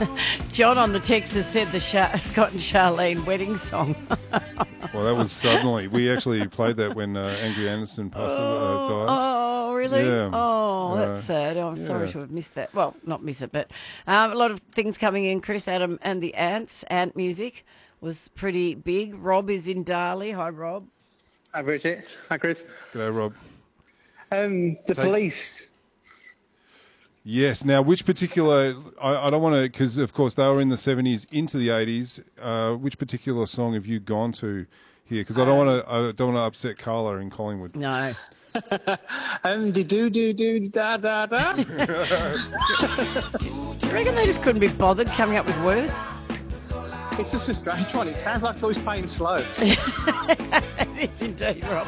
John on the text has said the Scott and Charlene wedding song. Well, that was suddenly. We actually played that when Angry Anderson died. Oh, really? Yeah. Oh, that's sad. I'm sorry to have missed that. Well, not miss it, but a lot of things coming in. Chris, Adam and the Ants. Ant music was pretty big. Rob is in Darley. Hi, Rob. Hi, Bridget. Hi, Chris. G'day, Rob. The police. Yes. Now, which particular... I don't want to... Because, of course, they were in the 70s into the 80s. Which particular song have you gone to here? Because I don't want to upset Carla in Collingwood. No. Da da da. Do you reckon they just couldn't be bothered coming up with words? It's just a strange one. It sounds like it's always playing slow. It is indeed, Rob.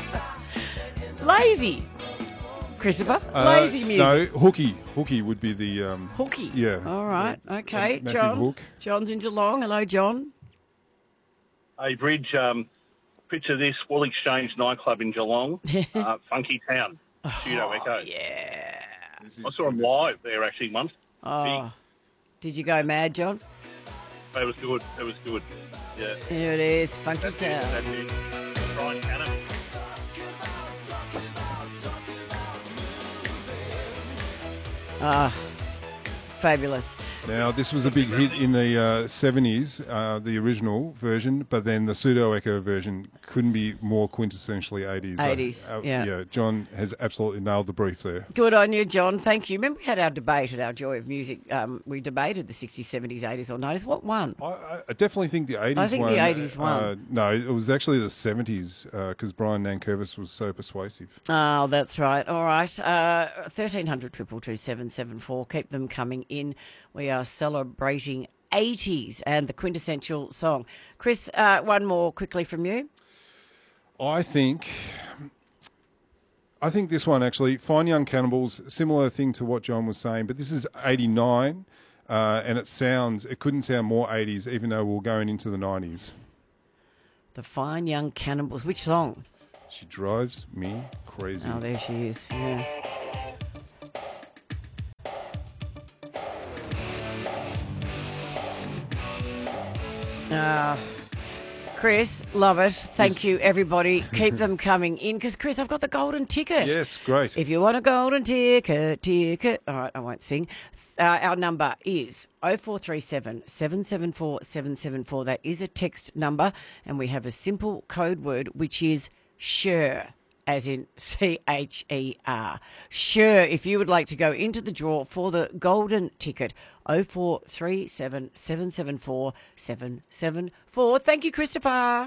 Lazy. Christopher? Lazy music. No, Hooky. Hooky would be the... Hooky? Yeah. All right, okay. Massive John. hook. John's in Geelong. Hello, John. Hey, Bridge, picture this, Wall Exchange nightclub in Geelong, Funky Town, Studio Echo. Yeah. I saw them live there actually once. Oh, did you go mad, John? It was good. It was good. Yeah. Here it is, Funky That's Town. That's it. Brian Cannon. Fabulous. Now, this was a big hit in the 70s, the original version, but then the pseudo-echo version couldn't be more quintessentially 80s. 80s, yeah. Yeah, John has absolutely nailed the brief there. Good on you, John. Thank you. Remember we had our debate at our Joy of Music. We debated the 60s, 70s, 80s or 90s. What won? I definitely think the 80s won. I think the 80s won. No, it was actually the 70s because Brian Nankervis was so persuasive. Oh, that's right. All right. 1300 222 774. Keep them coming in. We are celebrating 80s and the quintessential song. Chris, one more quickly from you. I think this one actually, Fine Young Cannibals, similar thing to what John was saying, but this is 89 and it couldn't sound more 80s even though we're going into the 90s. The Fine Young Cannibals. Which song? She Drives Me Crazy. Oh, there she is. Yeah. Chris, love it. Thank you, everybody. Keep them coming in because, Chris, I've got the golden ticket. Yes, great. If you want a golden ticket. All right, I won't sing. Our number is 0437 774 774. That is a text number, and we have a simple code word, which is SURE. As in CHER. Sure, if you would like to go into the draw for the golden ticket, 0437 774 774. Thank you, Christopher.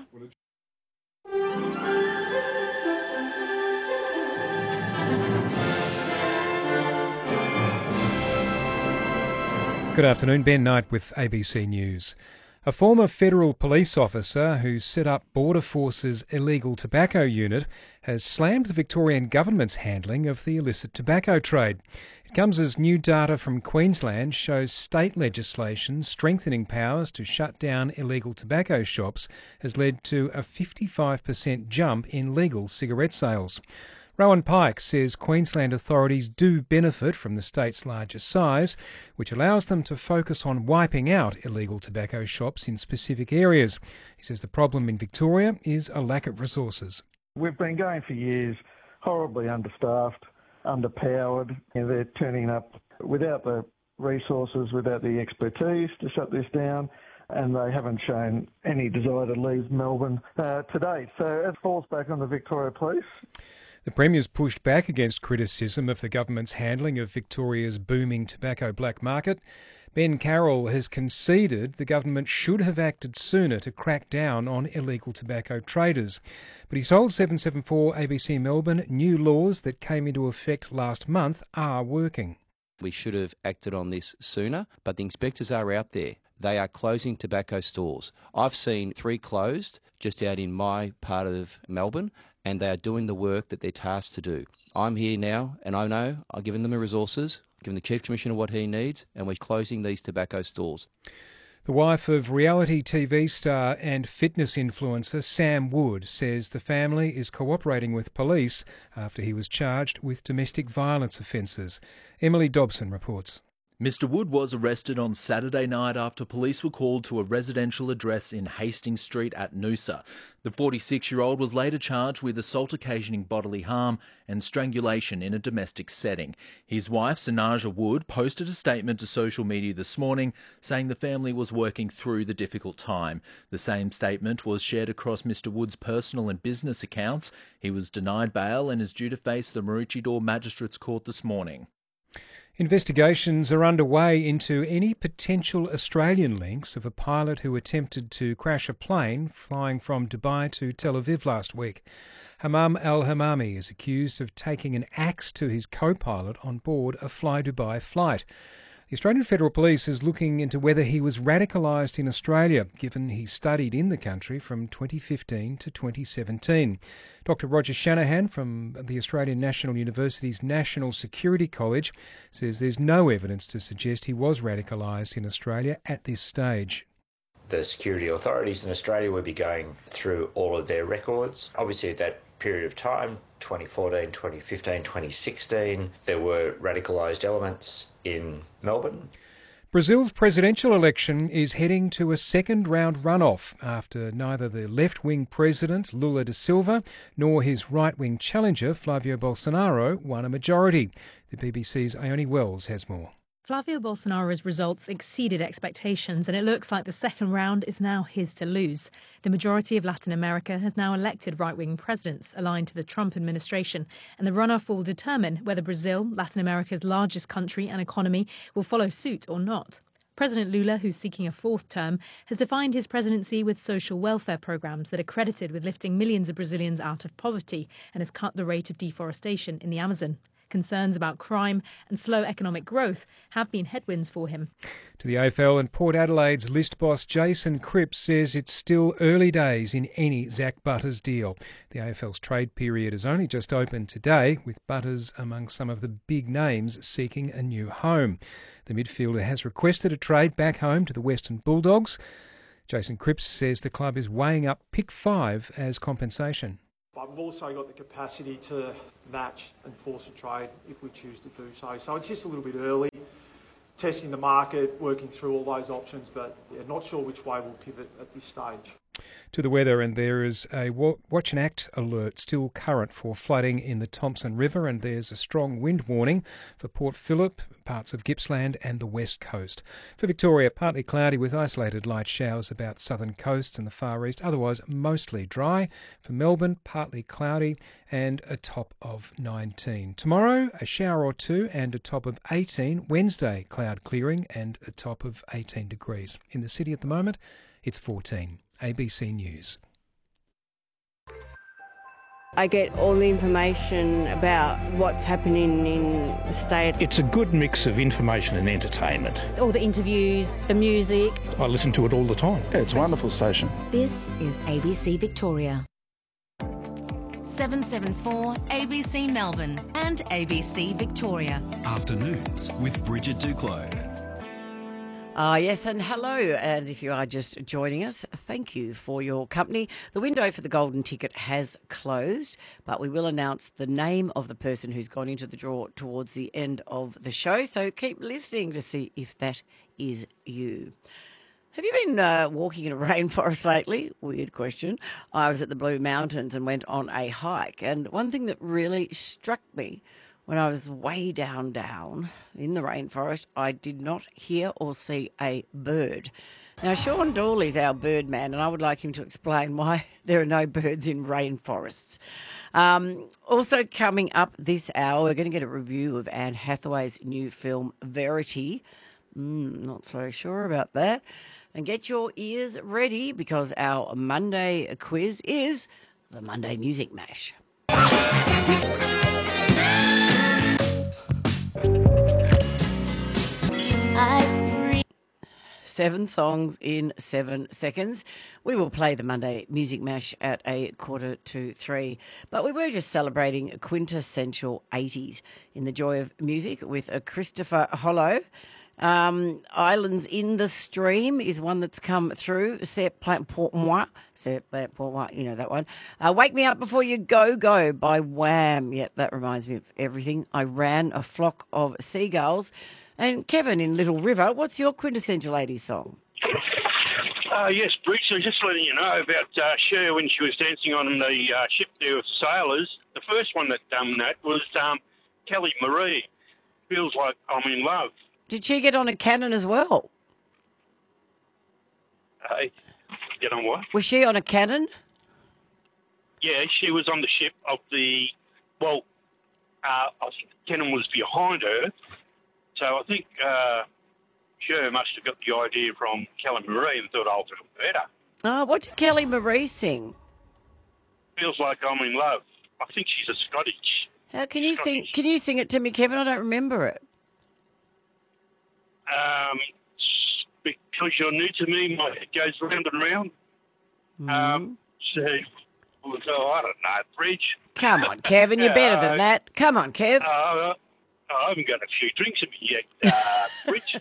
Good afternoon, Ben Knight with ABC News. A former federal police officer who set up Border Force's illegal tobacco unit has slammed the Victorian government's handling of the illicit tobacco trade. It comes as new data from Queensland shows state legislation strengthening powers to shut down illegal tobacco shops has led to a 55% jump in legal cigarette sales. Rowan Pike says Queensland authorities do benefit from the state's larger size, which allows them to focus on wiping out illegal tobacco shops in specific areas. He says the problem in Victoria is a lack of resources. We've been going for years, horribly understaffed, underpowered. They're turning up without the resources, without the expertise to shut this down, and they haven't shown any desire to leave Melbourne to date. So it falls back on the Victoria Police. The Premier's pushed back against criticism of the government's handling of Victoria's booming tobacco black market. Ben Carroll has conceded the government should have acted sooner to crack down on illegal tobacco traders. But he told 774 ABC Melbourne new laws that came into effect last month are working. We should have acted on this sooner, but the inspectors are out there. They are closing tobacco stores. I've seen 3 closed just out in my part of Melbourne, and they are doing the work that they're tasked to do. I'm here now, and I know I've given them the resources, given the Chief Commissioner what he needs, and we're closing these tobacco stores. The wife of reality TV star and fitness influencer Sam Wood says the family is cooperating with police after he was charged with domestic violence offences. Emily Dobson reports. Mr Wood was arrested on Saturday night after police were called to a residential address in Hastings Street at Noosa. The 46-year-old was later charged with assault occasioning bodily harm and strangulation in a domestic setting. His wife, Sanaja Wood, posted a statement to social media this morning saying the family was working through the difficult time. The same statement was shared across Mr Wood's personal and business accounts. He was denied bail and is due to face the Maroochydore Magistrates Court this morning. Investigations are underway into any potential Australian links of a pilot who attempted to crash a plane flying from Dubai to Tel Aviv last week. Hamam Al-Hamami is accused of taking an axe to his co-pilot on board a Fly Dubai flight. The Australian Federal Police is looking into whether he was radicalised in Australia, given he studied in the country from 2015 to 2017. Dr Roger Shanahan from the Australian National University's National Security College says there's no evidence to suggest he was radicalised in Australia at this stage. The security authorities in Australia will be going through all of their records. Obviously, at that period of time, 2014, 2015, 2016, there were radicalised elements in Melbourne. Brazil's presidential election is heading to a second-round runoff after neither the left-wing president, Lula da Silva, nor his right-wing challenger, Flavio Bolsonaro, won a majority. The BBC's Ione Wells has more. Flavio Bolsonaro's results exceeded expectations, and it looks like the second round is now his to lose. The majority of Latin America has now elected right-wing presidents aligned to the Trump administration, and the runoff will determine whether Brazil, Latin America's largest country and economy, will follow suit or not. President Lula, who's seeking a fourth term, has defined his presidency with social welfare programs that are credited with lifting millions of Brazilians out of poverty and has cut the rate of deforestation in the Amazon. Concerns about crime and slow economic growth have been headwinds for him. To the AFL, and Port Adelaide's list boss Jason Cripps says it's still early days in any Zach Butters deal. The AFL's trade period has only just opened today, with Butters among some of the big names seeking a new home. The midfielder has requested a trade back home to the Western Bulldogs. Jason Cripps says the club is weighing up pick 5 as compensation. But we've also got the capacity to match and force a trade if we choose to do so. So it's just a little bit early, testing the market, working through all those options, but not sure which way we'll pivot at this stage. To the weather, and there is a Watch and Act alert still current for flooding in the Thompson River, and there's a strong wind warning for Port Phillip, parts of Gippsland and the west coast. For Victoria, partly cloudy with isolated light showers about southern coasts and the far east, otherwise mostly dry. For Melbourne, partly cloudy and a top of 19. Tomorrow, a shower or two and a top of 18. Wednesday, cloud clearing and a top of 18 degrees. In the city at the moment, it's 14. ABC News. I get all the information about what's happening in the state. It's a good mix of information and entertainment. All the interviews, the music. I listen to it all the time. Yeah, it's a wonderful station. This is ABC Victoria. 774 ABC Melbourne and ABC Victoria. Afternoons with Bridget Duclos. Yes, and hello. And if you are just joining us, thank you for your company. The window for the golden ticket has closed, but we will announce the name of the person who's gone into the draw towards the end of the show. So keep listening to see if that is you. Have you been walking in a rainforest lately? Weird question. I was at the Blue Mountains and went on a hike. And one thing that really struck me when I was way down in the rainforest, I did not hear or see a bird. Now, Sean Doyle is our bird man, and I would like him to explain why there are no birds in rainforests. Also coming up this hour, we're going to get a review of Anne Hathaway's new film, Verity. Not so sure about that. And get your ears ready because our Monday quiz is the Monday Music Mash. 7 songs in 7 seconds. We will play the Monday Music Mash at 2:45. But we were just celebrating a quintessential 80s in the joy of music with a Christopher Hollow. Islands in the Stream is one that's come through. C'est plein pour moi, you know that one. Wake Me Up Before You Go by Wham. Yep, that reminds me of everything. I Ran a Flock of Seagulls. And Kevin in Little River, what's your quintessential 80s song? Yes, Bruce, I was just letting you know about Cher when she was dancing on the ship there with sailors. The first one that done that was Kelly Marie. Feels like I'm in love. Did she get on a cannon as well? Get on what? Was she on a cannon? Yeah, she was on the ship of the... Well, I think the cannon was behind her. So I think Cher must have got the idea from Kelly Marie and thought, I'll do it better. Oh, what did Kelly Marie sing? Feels like I'm in love. I think she's a Scottish. How can you sing? Can you sing it to me, Kevin? I don't remember it. Because you're new to me, my head goes round and round. So I don't know, Bridge. Come on, Kevin, you're better than that. Come on, Kev. I haven't got a few drinks in me yet, Bridge.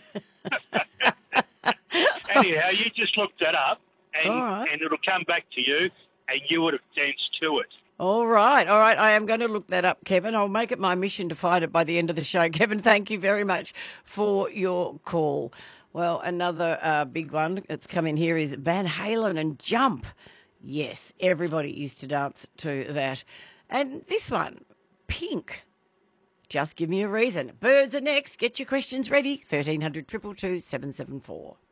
Anyhow, you just look that up, and it'll come back to you, and you would have danced to it. All right. I am going to look that up, Kevin. I'll make it my mission to find it by the end of the show. Kevin, thank you very much for your call. Well, another big one that's come in here is Van Halen and Jump. Yes, everybody used to dance to that. And this one, Pink. Just give me a reason. Birds are next. Get your questions ready. 1300 222 774.